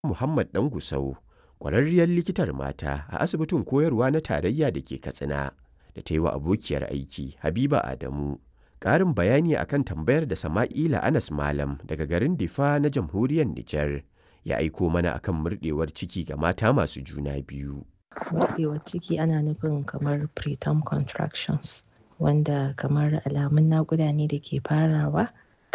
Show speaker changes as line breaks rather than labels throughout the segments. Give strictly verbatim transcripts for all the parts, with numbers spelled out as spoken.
Muhammad Ɗangusau, ƙwararriyar likitar mata a asibitin koyarwa na tarayya da ke Katsina, da ta yi wa abokiyar aiki Habiba Adamu ƙarin bayani akan tambayar da Sama'ila Anas Malam daga garin Difa na jamhuriyar Nijar ya aiko mana akan murɗewar ciki ga mata masu juna biyu.
Murɗewar ciki ana nufin kamar preterm contractions, wanda kamar alamun naƙuda ne da ke farawa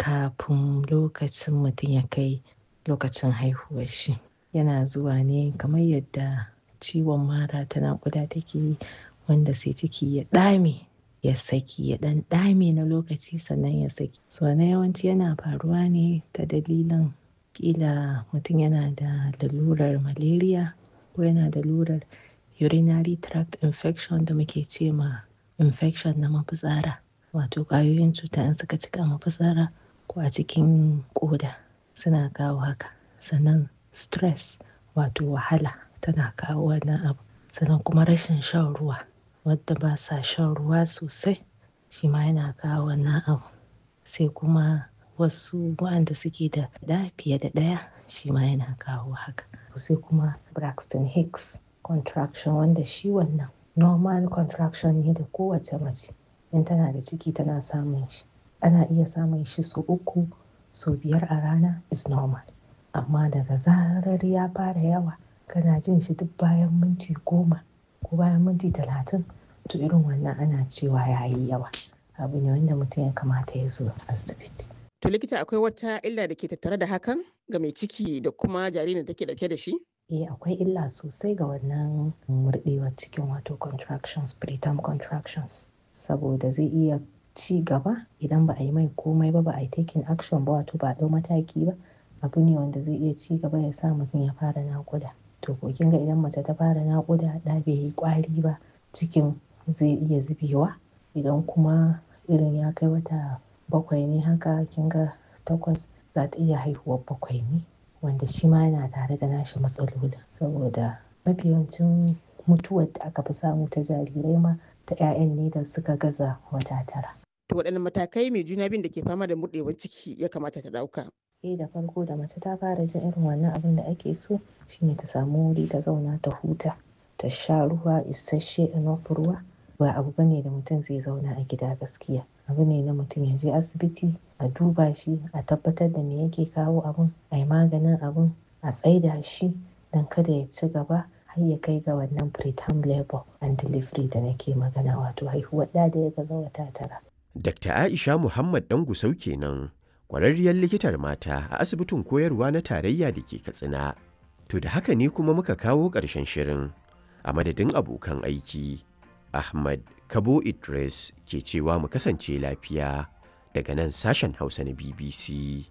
kafin lokacin mutum ya kai lokacin haihuwar shi. Yana zuwa ne kamar yadda ciwon mara ta naƙuda take yi, wanda sai ciki ya ɗame ya saki, ya ɗan ɗame na lokaci sannan ya saki. So na yawanci yana faruwa ne ta dalilin ƙila mutum yana da lalurar malaria ko yana da lalurar urinary tract infection da muke ce ma infection na mafitsara, wato ƙwayoyin cuta in suka cika mafitsara ko a cikin ƙoda suna kawo haka. Sannan stress wato wahala tana kawo wannan abu. Sannan kuma rashin shan ruwa, wadda ba sa shan ruwa sosai shi ma yana kawo wannan abu. Sai kuma wasu waɗanda suke da ɗa fiye da ɗaya shi ma yana kawo haka. Sai kuma Braxton Hicks contraction, wanda shi wannan normal contraction ne da kowace mace in tana da ciki tana samun shi. Ana iya samun shi sau uku, sau biyar a rana is normal. Amma daga zarar ya fara yawa kana jin shi duk bayan minti goma ko bayan minti talatin, to irin wannan ana cewa ya yi yawa. Abu ne wanda mutum ya kamata ya zo asibiti.
To likita, akwai wata illa da ke tattare da hakan ga mai ciki da kuma jaririn da take dauke da shi?
Eh, akwai illa sosai ga wannan murɗewar cikin wato contractions, preterm contractions, saboda zai iya ci gaba idan ba a yi mai komai ba, ba a yi taking action ba, wato ba a ɗau mataki ba. Abu ne wanda zai iya ci gaba ya sa mutum ya fara naƙuda. To ko kin ga idan mace ta fara naƙuda ɗa bai yi ƙwari ba, cikin zai iya zubewa. Idan kuma irin ya kai wata bakwai ne haka, kin ga takwas, za ta iya haihuwar bakwai ne, wanda shi ma yana tare da nashi matsalolin, saboda mafi yawancin mutuwar da aka fi samu ta jarirai ma ta 'ya'yan ne da suka gaza wata tara.
To waɗanne matakai mai juna biyun da ke fama da murɗewar ciki ya kamata ta ɗauka?
Eh, da farko da mace ta fara jin irin wannan abin da ake so shine ta samu wuri ta zauna ta huta, ta sha ruwa isasshe, enough ruwa. Ba abu bane da mutum zai zauna a gida gaskiya. Abu ne na mutum ya je asibiti a duba shi, a tabbatar da me yake kawo abun, a yi maganin abun, a tsaida shi don kada ya ci gaba har ya kai ga wannan preterm labor and delivery da nake magana, wato haihuwar ɗa da ya gaza wata tara.
Dakta Aisha Muhammad Ɗangusau kenan, ƙwararriyar likitar mata a asibitin koyarwa na tarayya da ke Katsina. To da haka ne kuma muka kawo ƙarshen shirin. A madadin abokan aiki, Ahmad Kabo Idris ke cewa mu kasance lafiya daga nan sashen Hausa na B B C.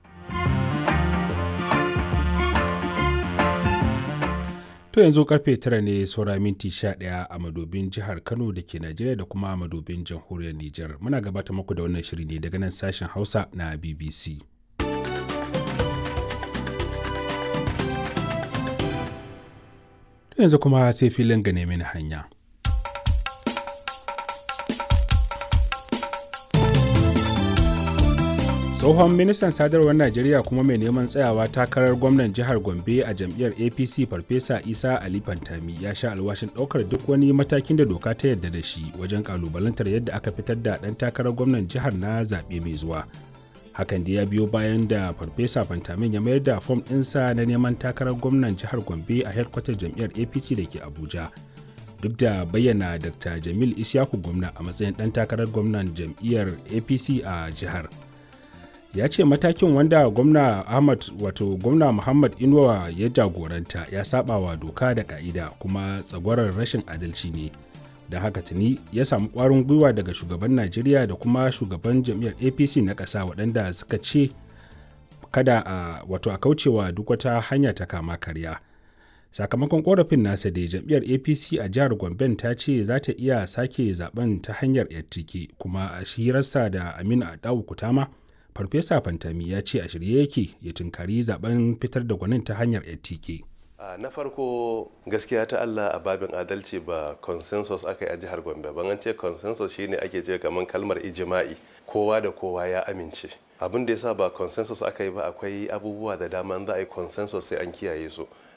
To yanzu karfe tara ne saura minti sha ɗaya a madobin jihar Kano da ke Najeriya da kuma a madobin jamhuriyar Nijar. Muna gabata muku da wannan shiri ne daga nan sashen Hausa na B B C. To yanzu kuma sai filin gane mini hanya. Tsohon ministan sadarwar Najeriya kuma mai neman tsayawa takarar gwamnan jihar Gombe a jam'iyyar A P C Farfesa Isa Ali Fantami ya sha alwashin ɗaukar duk wani matakin da doka ta yarda da shi wajen kalubalantar yadda aka fitar da ɗan takarar gwamnan jihar na zaɓe mai zuwa. Hakan da ya biyo bayan da Farfesa Fantamin ya mayar da fom ɗinsa na neman takarar gwamnan jihar Gombe a hedkwatar jam'iyyar A P C da ke Abuja. Duk da bayyana Dakta Jamil Isyaku Gwamna a matsayin ɗan takarar gwamnan jam'iyyar A P C a jihar. Ya ce matakin wanda gwamna Ahmad wato gwamna Muhammad Inuwa ya jagoranta ya saba wa doka da ka'ida kuma tsagwarar rashin adalci ne. Da haka tuni ya samu ƙwarin gwiwa daga shugaban Najeriya da kuma shugaban jam'iyyar A P C na ƙasa, waɗanda suka ce kada a wato a kaucewa duk wata hanya ta kama karya. Sakamakon ƙorafin nasa da jam'iyyar A P C a jihar Gombe ta ce za ta iya sake zaben ta hanyar yattike, kuma a hirarsa da Aminu Adawu Kutama, Farfesa Fantami ya ce a shirye yake ya tunkari zaben fitar da gwanin ta hanyar yattike.
na farko gaskiya ta Allah a babin adalci ba consensus aka yi a jihar Gombe ban an ce consensus shine ake ce kamar kalmar ijima'i kowa da kowa ya amince abin da yasa ba consensus aka yi ba akwai abubuwa da dama za a yi consensus sai an kiyaye su